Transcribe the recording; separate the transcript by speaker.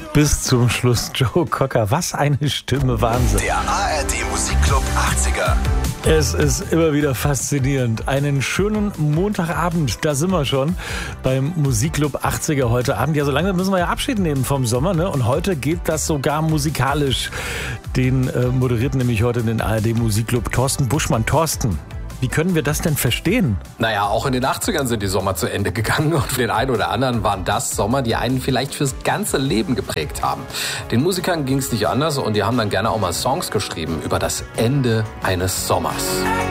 Speaker 1: Bis zum Schluss Joe Cocker. Was eine Stimme, Wahnsinn.
Speaker 2: Der ARD Musikclub 80er.
Speaker 1: Es ist immer wieder faszinierend. Einen schönen Montagabend, da sind wir schon beim Musikclub 80er heute Abend. Ja, so langsam müssen wir ja Abschied nehmen vom Sommer, ne? Und heute geht das sogar musikalisch. Den moderiert nämlich heute den ARD Musikclub Thorsten Buschmann. Thorsten, wie können wir das denn verstehen?
Speaker 3: Naja, auch in den 80ern sind die Sommer zu Ende gegangen und für den einen oder anderen waren das Sommer, die einen vielleicht fürs ganze Leben geprägt haben. Den Musikern ging es nicht anders und die haben dann gerne auch mal Songs geschrieben über das Ende eines Sommers.